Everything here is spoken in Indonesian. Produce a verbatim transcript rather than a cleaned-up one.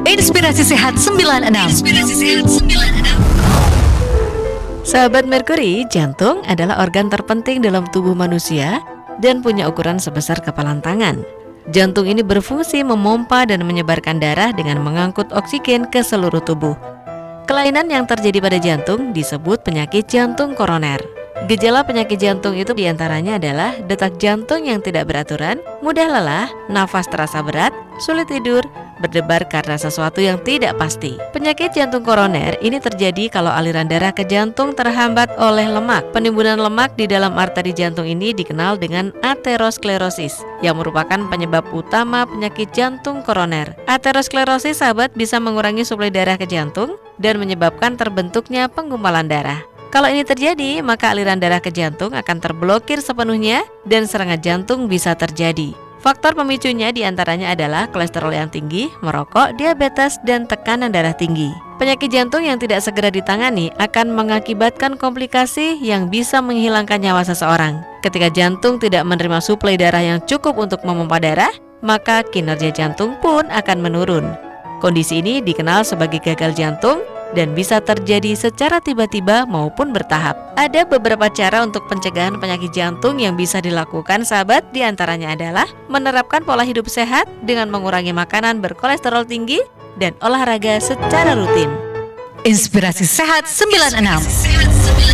Inspirasi Sehat sembilan enam. Inspirasi Sehat sembilan enam. Sahabat Merkuri, jantung adalah organ terpenting dalam tubuh manusia dan punya ukuran sebesar kepalan tangan. Jantung ini berfungsi memompa dan menyebarkan darah dengan mengangkut oksigen ke seluruh tubuh. Kelainan yang terjadi pada jantung disebut penyakit jantung koroner. Gejala penyakit jantung itu diantaranya adalah detak jantung yang tidak beraturan, mudah lelah, nafas terasa berat, sulit tidur, berdebar karena sesuatu yang tidak pasti. Penyakit jantung koroner ini terjadi kalau aliran darah ke jantung terhambat oleh lemak. Penimbunan lemak di dalam arteri jantung ini dikenal dengan aterosklerosis, yang merupakan penyebab utama penyakit jantung koroner. Aterosklerosis, sahabat, bisa mengurangi suplai darah ke jantung dan menyebabkan terbentuknya penggumpalan darah. Kalau ini terjadi, maka aliran darah ke jantung akan terblokir sepenuhnya dan serangan jantung bisa terjadi. Faktor pemicunya diantaranya adalah kolesterol yang tinggi, merokok, diabetes, dan tekanan darah tinggi. Penyakit jantung yang tidak segera ditangani akan mengakibatkan komplikasi yang bisa menghilangkan nyawa seseorang. Ketika jantung tidak menerima suplai darah yang cukup untuk memompa darah, maka kinerja jantung pun akan menurun. Kondisi ini dikenal sebagai gagal jantung dan bisa terjadi secara tiba-tiba maupun bertahap. Ada beberapa cara untuk pencegahan penyakit jantung yang bisa dilakukan, sahabat. Di antaranya adalah menerapkan pola hidup sehat dengan mengurangi makanan berkolesterol tinggi dan olahraga secara rutin. Inspirasi Sehat sembilan enam.